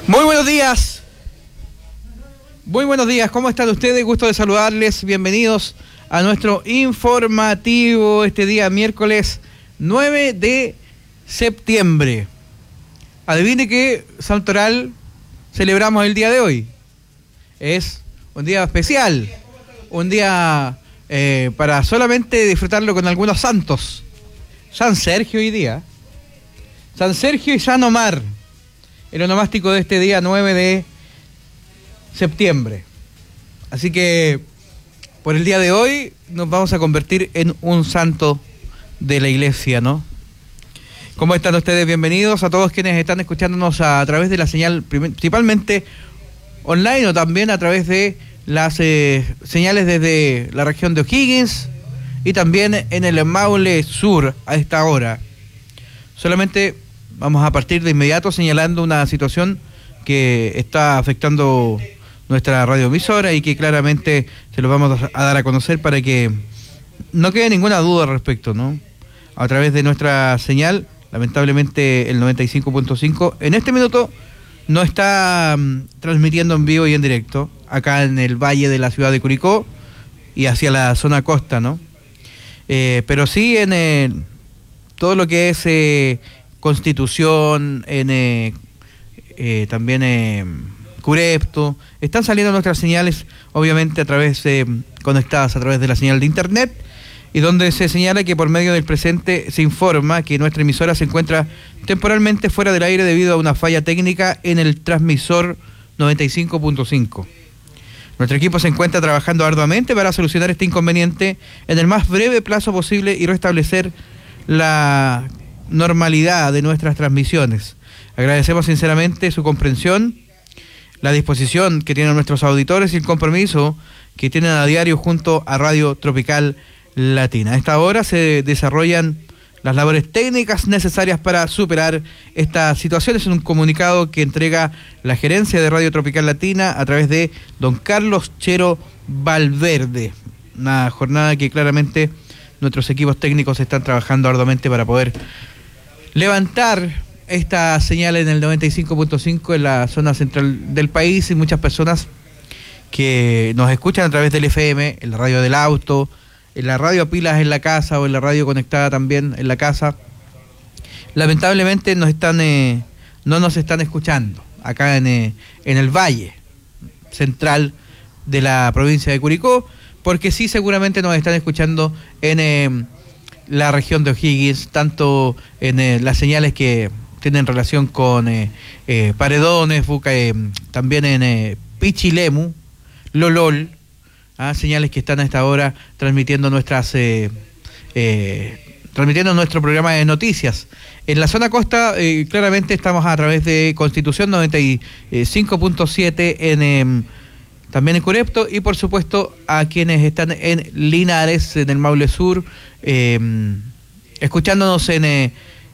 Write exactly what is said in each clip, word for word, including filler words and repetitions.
Muy buenos días. Muy buenos días, ¿cómo están ustedes? Gusto de saludarles, bienvenidos a nuestro informativo este día miércoles nueve de septiembre. Adivine qué santoral celebramos el día de hoy. Es un día especial, un día eh, para solamente disfrutarlo con algunos santos. San Sergio hoy día, San Sergio y San Omar, el onomástico de este día nueve de septiembre. Así que por el día de hoy nos vamos a convertir en un santo de la iglesia, ¿no? ¿Cómo están ustedes? Bienvenidos a todos quienes están escuchándonos a, a través de la señal, principalmente online o también a través de las eh, señales desde la región de O'Higgins y también en el Maule Sur a esta hora. Solamente vamos a partir de inmediato señalando una situación que está afectando nuestra radioemisora y que claramente se lo vamos a dar a conocer para que no quede ninguna duda al respecto, ¿no? A través de nuestra señal, lamentablemente el noventa y cinco punto cinco en este minuto no está um, transmitiendo en vivo y en directo acá en el valle de la ciudad de Curicó y hacia la zona costa, ¿no? Eh, pero sí en el, todo lo que es eh, Constitución, en eh, eh, también eh, Curepto, están saliendo nuestras señales, obviamente a través de, conectadas a través de la señal de internet, y donde se señala que por medio del presente se informa que nuestra emisora se encuentra temporalmente fuera del aire debido a una falla técnica en el transmisor noventa y cinco punto cinco. Nuestro equipo se encuentra trabajando arduamente para solucionar este inconveniente en el más breve plazo posible y restablecer la normalidad de nuestras transmisiones. Agradecemos sinceramente su comprensión, la disposición que tienen nuestros auditores y el compromiso que tienen a diario junto a Radio Tropical Latina. A esta hora se desarrollan las labores técnicas necesarias para superar esta situación. Es un comunicado que entrega la gerencia de Radio Tropical Latina a través de don Carlos Chero Valverde. Una jornada que claramente nuestros equipos técnicos están trabajando arduamente para poder levantar esta señal en el noventa y cinco punto cinco en la zona central del país, y muchas personas que nos escuchan a través del F M, en la radio del auto, en la radio a pilas en la casa o en la radio conectada también en la casa, lamentablemente nos están eh, no nos están escuchando acá en, eh, en el valle central de la provincia de Curicó, porque sí seguramente nos están escuchando en eh, la región de O'Higgins, tanto en eh, las señales que tienen relación con eh, eh, Paredones, Buca, eh, también en eh, Pichilemu, Lolol, ¿ah? Señales que están a esta hora transmitiendo nuestras eh, eh, transmitiendo nuestro programa de noticias. En la zona costa, eh, claramente estamos a través de Constitución noventa y cinco punto siete en eh, también en Curepto, y por supuesto a quienes están en Linares, en el Maule Sur, eh, escuchándonos en eh,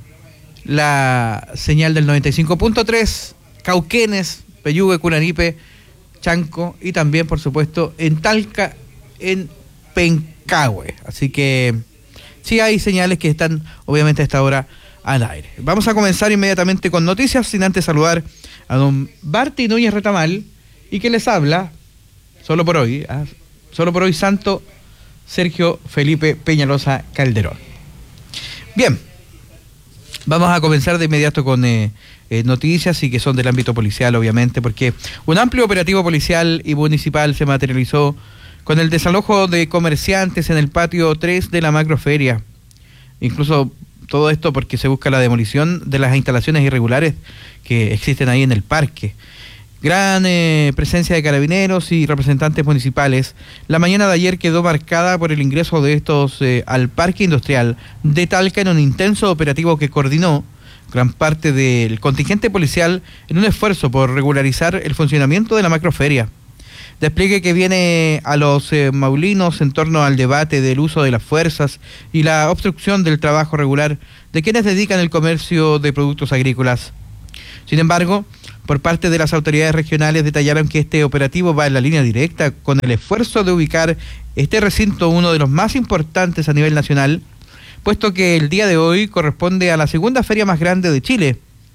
la señal del noventa y cinco punto tres, Cauquenes, Peyúgue, Curanipe, Chanco, y también por supuesto en Talca, en Pencahue. Así que sí hay señales que están obviamente a esta hora al aire. Vamos a comenzar inmediatamente con noticias, sin antes saludar a don Barty Núñez Retamal, y que les habla solo por hoy, ¿eh? solo por hoy santo Sergio Felipe Peñalosa Calderón. Bien, vamos a comenzar de inmediato con eh, eh, noticias, y que son del ámbito policial, obviamente, porque un amplio operativo policial y municipal se materializó con el desalojo de comerciantes en el patio tres de la macroferia. Incluso todo esto porque se busca la demolición de las instalaciones irregulares que existen ahí en el parque. Gran eh, presencia de carabineros y representantes municipales. La mañana de ayer quedó marcada por el ingreso de estos eh, al parque industrial de Talca en un intenso operativo que coordinó gran parte del contingente policial en un esfuerzo por regularizar el funcionamiento de la macroferia. Despliegue que viene a los eh, maulinos en torno al debate del uso de las fuerzas y la obstrucción del trabajo regular de quienes dedican el comercio de productos agrícolas. Sin embargo, por parte de las autoridades regionales detallaron que este operativo va en la línea directa con el esfuerzo de ubicar este recinto, uno de los más importantes a nivel nacional, puesto que el día de hoy corresponde a la segunda feria más grande de Chile,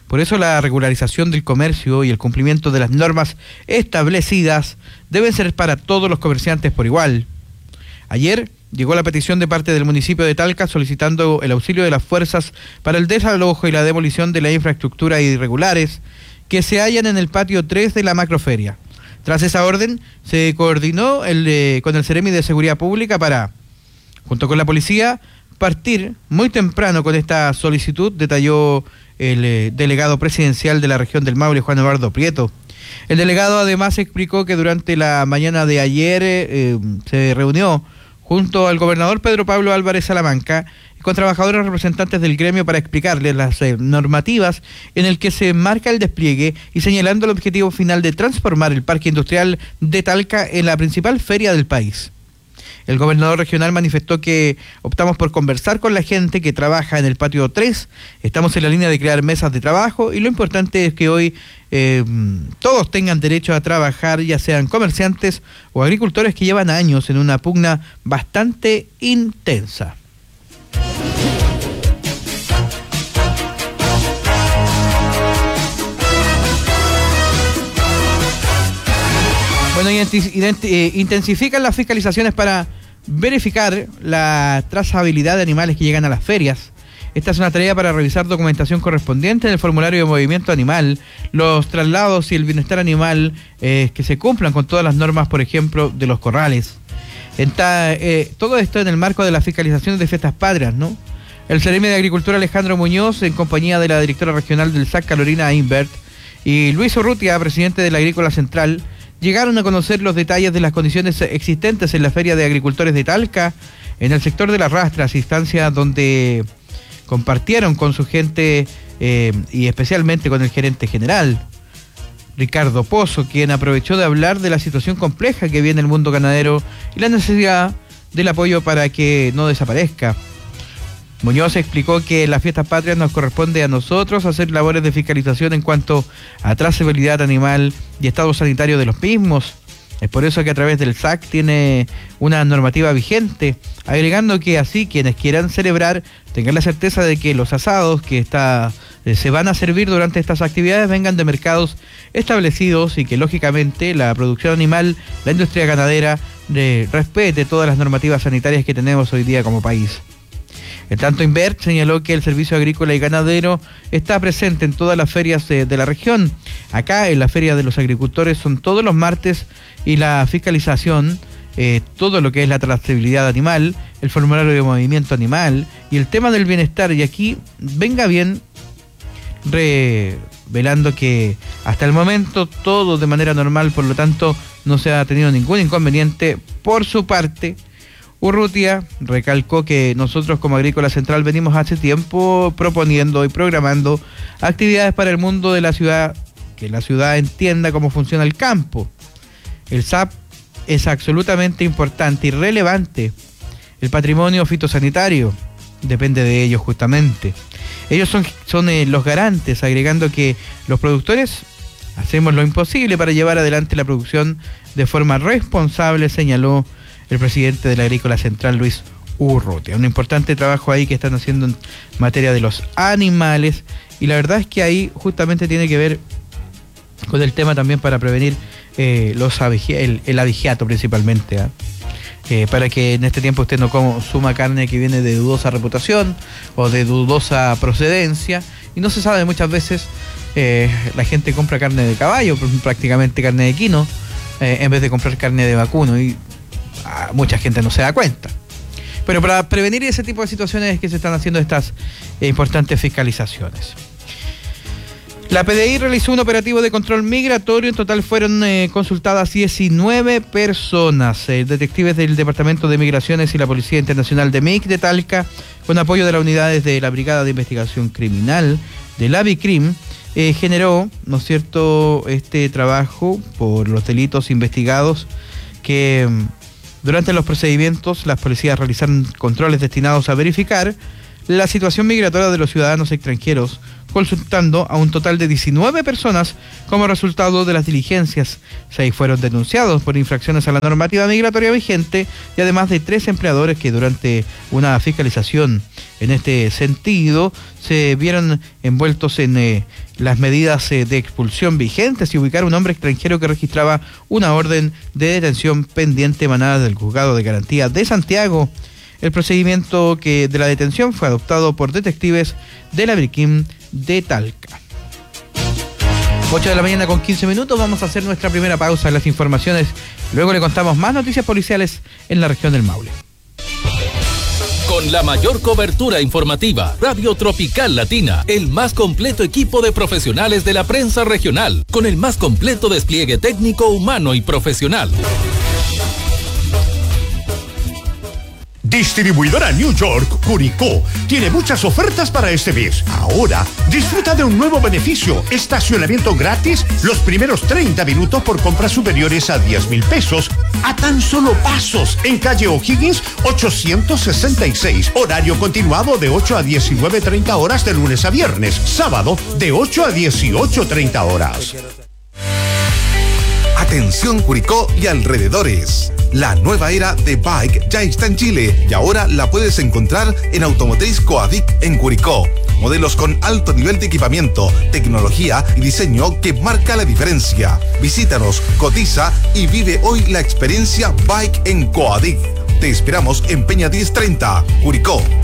Por eso la regularización del comercio y el cumplimiento de las normas establecidas deben ser para todos los comerciantes por igual. Ayer llegó la petición de parte del municipio de Talca solicitando el auxilio de las fuerzas para el desalojo y la demolición de la infraestructura irregulares que se hallan en el patio tres de la macroferia. Tras esa orden, se coordinó el, eh, con el Ceremi de Seguridad Pública para, junto con la policía, partir muy temprano con esta solicitud, detalló el eh, delegado presidencial de la región del Maule, Juan Eduardo Prieto. El delegado además explicó que durante la mañana de ayer eh, se reunió junto al gobernador Pedro Pablo Álvarez Salamanca y con trabajadores representantes del gremio para explicarles las eh, normativas en el que se marca el despliegue y señalando el objetivo final de transformar el parque industrial de Talca en la principal feria del país. El gobernador regional manifestó que optamos por conversar con la gente que trabaja en el patio tres, estamos en la línea de crear mesas de trabajo y lo importante es que hoy eh, todos tengan derecho a trabajar, ya sean comerciantes o agricultores que llevan años en una pugna bastante intensa. Bueno, intensifican las fiscalizaciones para verificar la trazabilidad de animales que llegan a las ferias. Esta es una tarea para revisar documentación correspondiente en el formulario de movimiento animal, los traslados y el bienestar animal, eh, que se cumplan con todas las normas, por ejemplo, de los corrales. Enta, eh, todo esto en el marco de las fiscalizaciones de fiestas patrias, ¿no? El Ceremi de Agricultura Alejandro Muñoz, en compañía de la directora regional del S A C, Carolina Imbert, y Luis Urrutia, presidente de la Agrícola Central, llegaron a conocer los detalles de las condiciones existentes en la Feria de Agricultores de Talca, en el sector de las Rastras, instancia donde compartieron con su gente eh, y especialmente con el gerente general, Ricardo Pozo, quien aprovechó de hablar de la situación compleja que viene el mundo ganadero y la necesidad del apoyo para que no desaparezca. Muñoz explicó que las fiestas patrias nos corresponde a nosotros hacer labores de fiscalización en cuanto a trazabilidad animal y estado sanitario de los mismos. Es por eso que a través del S A C tiene una normativa vigente, agregando que así quienes quieran celebrar tengan la certeza de que los asados que está, eh, se van a servir durante estas actividades vengan de mercados establecidos y que lógicamente la producción animal, la industria ganadera, eh, respete todas las normativas sanitarias que tenemos hoy día como país. En tanto, Invert señaló que el servicio agrícola y ganadero está presente en todas las ferias de, de la región. Acá en la Feria de los Agricultores son todos los martes y la fiscalización, eh, todo lo que es la trazabilidad animal, el formulario de movimiento animal y el tema del bienestar. Y aquí venga bien revelando que hasta el momento todo de manera normal, por lo tanto no se ha tenido ningún inconveniente por su parte. Urrutia recalcó que nosotros como Agrícola Central venimos hace tiempo proponiendo y programando actividades para el mundo de la ciudad, que la ciudad entienda cómo funciona el campo. El S A P es absolutamente importante y relevante. El patrimonio fitosanitario depende de ellos justamente. Ellos son, son eh, los garantes, agregando que los productores hacemos lo imposible para llevar adelante la producción de forma responsable, señaló el presidente de la Agrícola Central, Luis Urrutia. Un importante trabajo ahí que están haciendo en materia de los animales, y la verdad es que ahí justamente tiene que ver con el tema también para prevenir eh, los avigi- el, el avigiato principalmente, ¿eh? Eh, para que en este tiempo usted no consuma carne que viene de dudosa reputación o de dudosa procedencia, y no se sabe muchas veces, eh, la gente compra carne de caballo, prácticamente carne de equino, eh, en vez de comprar carne de vacuno, y mucha gente no se da cuenta. Pero para prevenir ese tipo de situaciones es que se están haciendo estas eh, importantes fiscalizaciones. La P D I realizó un operativo de control migratorio. En total fueron eh, consultadas diecinueve personas. Eh, detectives del Departamento de Migraciones y la Policía Internacional de M I C de Talca, con apoyo de las unidades de la Brigada de Investigación Criminal de la BICRIM, eh, generó, ¿no es cierto?, este trabajo por los delitos investigados que durante los procedimientos las policías realizaron controles destinados a verificar la situación migratoria de los ciudadanos extranjeros, consultando a un total de diecinueve personas como resultado de las diligencias. Seis fueron denunciados por infracciones a la normativa migratoria vigente y además de tres empleadores que durante una fiscalización en este sentido se vieron envueltos en eh, las medidas eh, de expulsión vigentes y ubicar a un hombre extranjero que registraba una orden de detención pendiente emanada del Juzgado de Garantía de Santiago. El procedimiento que de la detención fue adoptado por detectives de la Briquim de Talca. ocho de la mañana con quince minutos, vamos a hacer nuestra primera pausa en las informaciones. Luego le contamos más noticias policiales en la región del Maule. Con la mayor cobertura informativa, Radio Tropical Latina, el más completo equipo de profesionales de la prensa regional, con el más completo despliegue técnico, humano y profesional. Distribuidora New York, Curicó, tiene muchas ofertas para este mes. Ahora, disfruta de un nuevo beneficio, estacionamiento gratis los primeros treinta minutos por compras superiores a diez mil pesos, a tan solo pasos, en calle O'Higgins ochocientos sesenta y seis, horario continuado de ocho a diecinueve treinta horas de lunes a viernes, sábado de ocho a dieciocho treinta horas. Atención Curicó y alrededores. La nueva era de Bike ya está en Chile y ahora la puedes encontrar en Automotriz Coadic en Curicó. Modelos con alto nivel de equipamiento, tecnología y diseño que marca la diferencia. Visítanos, cotiza y vive hoy la experiencia Bike en Coadic. Te esperamos en Peña diez treinta, Curicó.